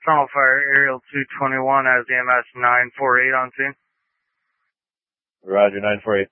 Tunnel Fire Aerial 221 has EMS 948 on scene. Roger, 948.